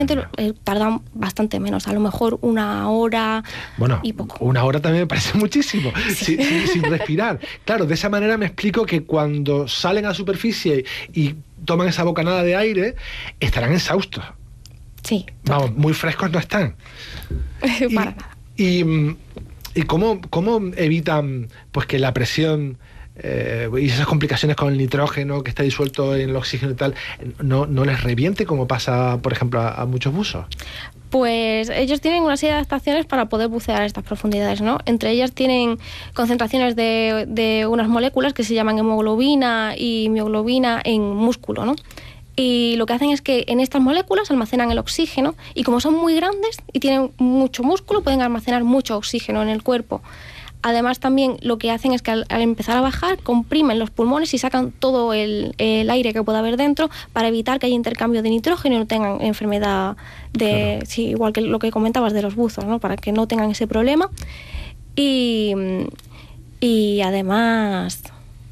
tardan bastante menos, a lo mejor 1 hora y poco. 1 hora también me parece muchísimo, Sí. sin respirar. Claro, de esa manera me explico que cuando salen a la superficie y toman esa bocanada de aire, estarán exhaustos. Sí. Vamos, muy frescos no están. Para nada. ¿Y cómo evitan pues que la presión y esas complicaciones con el nitrógeno que está disuelto en el oxígeno y tal no les reviente, como pasa, por ejemplo, a muchos buzos? Pues ellos tienen una serie de adaptaciones para poder bucear a estas profundidades, ¿no? Entre ellas tienen concentraciones de unas moléculas que se llaman hemoglobina y mioglobina en músculo, ¿no? Y lo que hacen es que en estas moléculas almacenan el oxígeno y como son muy grandes y tienen mucho músculo, pueden almacenar mucho oxígeno en el cuerpo. Además, también lo que hacen es que al empezar a bajar, comprimen los pulmones y sacan todo el aire que pueda haber dentro para evitar que haya intercambio de nitrógeno y no tengan enfermedad de... Claro. Sí, igual que lo que comentabas de los buzos, ¿no? Para que no tengan ese problema. Y además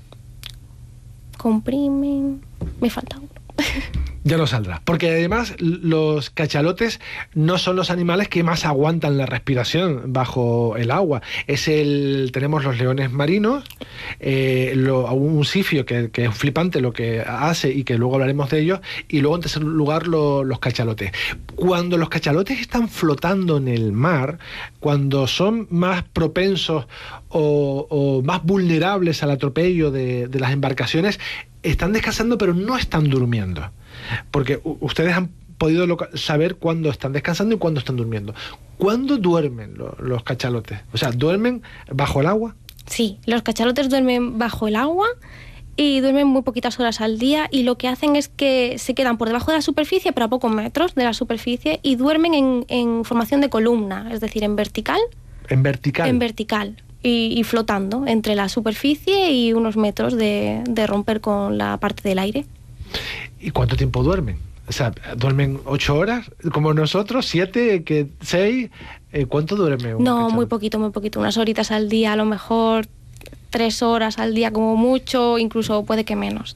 comprimen... Me falta uno. Ya no saldrá. Porque además los cachalotes no son los animales que más aguantan la respiración bajo el agua. Tenemos los leones marinos, un sifio que es flipante lo que hace y que luego hablaremos de ellos, y luego en tercer lugar los cachalotes. Cuando los cachalotes están flotando en el mar, cuando son más propensos o más vulnerables al atropello de las embarcaciones, están descansando pero no están durmiendo. Porque ustedes han podido saber cuándo están descansando y cuándo están durmiendo. ¿Cuándo duermen los cachalotes? O sea, ¿duermen bajo el agua? Sí, los cachalotes duermen bajo el agua y duermen muy poquitas horas al día, y lo que hacen es que se quedan por debajo de la superficie, pero a pocos metros de la superficie, y duermen en formación de columna, es decir, en vertical. ¿En vertical? En vertical. Y flotando entre la superficie y unos metros de romper con la parte del aire. ¿Y cuánto tiempo duermen? O sea, ¿duermen 8 horas como nosotros? ¿7? ¿6? ¿Cuánto duerme un No, cachalote? muy poquito. Unas horitas al día, a lo mejor 3 horas al día como mucho, incluso puede que menos.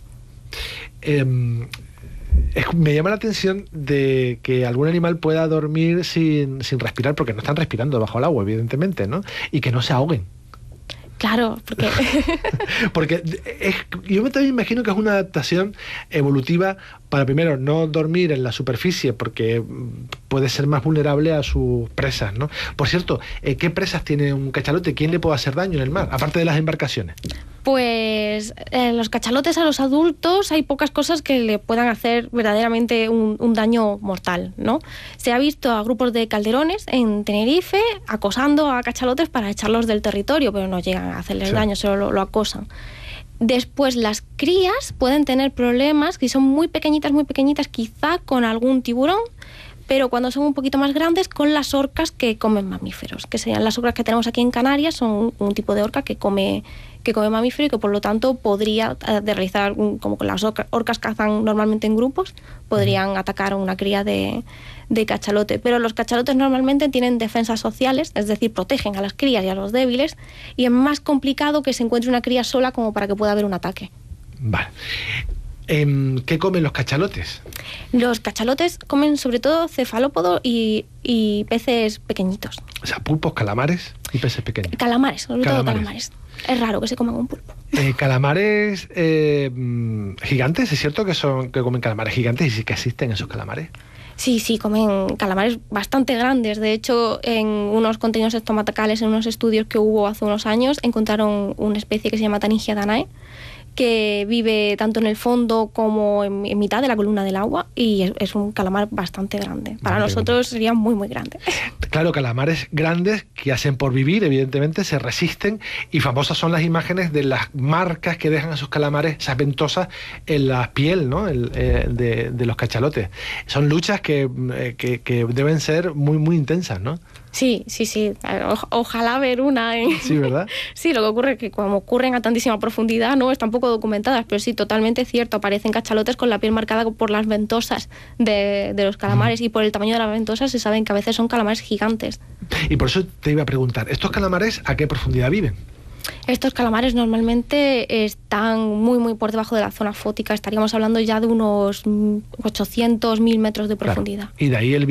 Me llama la atención de que algún animal pueda dormir sin respirar, porque no están respirando bajo el agua, evidentemente, ¿no? Y que no se ahoguen. Claro, porque... porque yo también imagino que es una adaptación evolutiva para, primero, no dormir en la superficie, porque puede ser más vulnerable a sus presas, ¿no? Por cierto, ¿qué presas tiene un cachalote? ¿Quién le puede hacer daño en el mar, aparte de las embarcaciones? Pues los cachalotes a los adultos hay pocas cosas que le puedan hacer verdaderamente un daño mortal, ¿no? Se ha visto a grupos de calderones en Tenerife acosando a cachalotes para echarlos del territorio, pero no llegan a hacerles daño, solo lo acosan. Después las crías pueden tener problemas, que son muy pequeñitas, quizá con algún tiburón, pero cuando son un poquito más grandes, con las orcas que comen mamíferos, que serían las orcas que tenemos aquí en Canarias, son un tipo de orca que come mamífero y que por lo tanto podría realizar, como las orcas cazan normalmente en grupos, podrían atacar a una cría de cachalote. Pero los cachalotes normalmente tienen defensas sociales, es decir, protegen a las crías y a los débiles, y es más complicado que se encuentre una cría sola como para que pueda haber un ataque. Vale. ¿Qué comen los cachalotes? Los cachalotes comen sobre todo cefalópodos y peces pequeñitos. O sea, pulpos, calamares y peces pequeños. Calamares, sobre todo calamares. Es raro que se coman un pulpo. Calamares gigantes, ¿es cierto que comen calamares gigantes y sí que existen esos calamares? Sí, comen calamares bastante grandes. De hecho, en unos contenidos estomacales, en unos estudios que hubo hace unos años, encontraron una especie que se llama Taningia danae, que vive tanto en el fondo como en mitad de la columna del agua, y es un calamar bastante grande. Para nosotros sería muy, muy grande. Claro, calamares grandes que hacen por vivir, evidentemente, se resisten, y famosas son las imágenes de las marcas que dejan esos calamares, esas ventosas en la piel, ¿no? de los cachalotes. Son luchas que deben ser muy, muy intensas, ¿no? Sí. Ojalá ver una. Sí, ¿verdad? Sí, lo que ocurre es que como ocurren a tantísima profundidad, no están poco documentadas, pero sí, totalmente cierto. Aparecen cachalotes con la piel marcada por las ventosas de los calamares, y por el tamaño de las ventosas se saben que a veces son calamares gigantes. Y por eso te iba a preguntar, ¿estos calamares a qué profundidad viven? Estos calamares normalmente están muy, muy por debajo de la zona fótica. Estaríamos hablando ya de unos 800, 1000 metros de profundidad. Claro. Y de ahí el